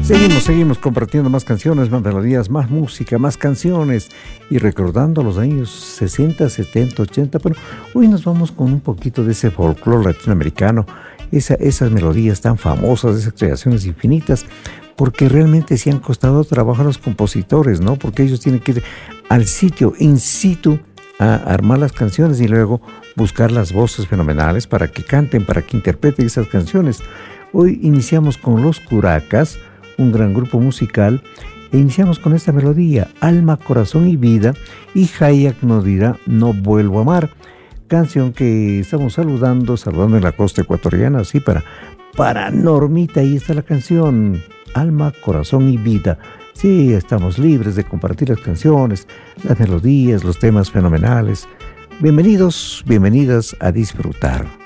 Seguimos compartiendo más canciones, más melodías, más música, más canciones y recordando los años 60, 70, 80. Pero hoy nos vamos con un poquito de ese folclore latinoamericano, esas melodías tan famosas, esas creaciones infinitas, porque realmente sí han costado trabajo a los compositores, ¿no? Porque ellos tienen que ir al sitio, in situ, a armar las canciones y luego buscar las voces fenomenales para que canten, para que interpreten esas canciones. Hoy iniciamos con Los Curacas, un gran grupo musical, e iniciamos con esta melodía, Alma, Corazón y Vida, y Hayak nos dirá No Vuelvo a Amar, canción que estamos saludando en la costa ecuatoriana, así para Normita, ahí está la canción, Alma, Corazón y Vida. Sí, estamos libres de compartir las canciones, las melodías, los temas fenomenales. Bienvenidos, bienvenidas a disfrutar.